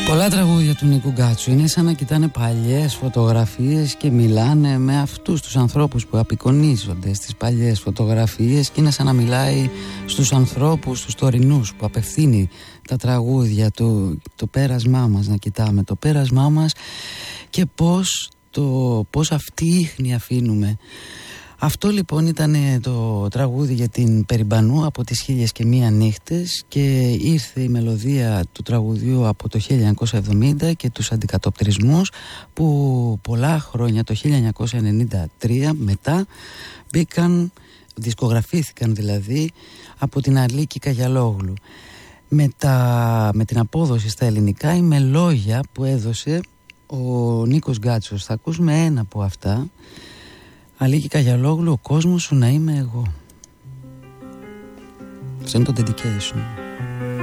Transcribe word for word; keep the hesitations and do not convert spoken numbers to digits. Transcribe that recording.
Πολλά τραγούδια του Νίκου Γκάτσου είναι σαν να κοιτάνε παλιές φωτογραφίες και μιλάνε με αυτούς τους ανθρώπους που απεικονίζονται στις παλιές φωτογραφίες, και είναι σαν να μιλάει στους ανθρώπους, στους τωρινούς, που απευθύνει τα τραγούδια του, το πέρασμά μας, να κοιτάμε το πέρασμά μας και πώς, το, πώς αυτή η ίχνη αφήνουμε. Αυτό λοιπόν ήταν το τραγούδι για την Περιμπανού από τις χίλιες και μία νύχτες, και ήρθε η μελωδία του τραγουδιού από το χίλια εννιακόσια εβδομήντα και τους αντικατοπτρισμούς που πολλά χρόνια, το χίλια εννιακόσια ενενήντα τρία μετά, μπήκαν, δισκογραφήθηκαν δηλαδή από την Αλίκη Καγιαλόγλου. Με, τα, με την απόδοση στα ελληνικά ή με λόγια που έδωσε ο Νίκος Γκάτσος. Θα ακούσουμε ένα από αυτά. Αλίκη Καγιαλόγλου, ο κόσμος σου να είμαι εγώ. Αυτό είναι το dedication.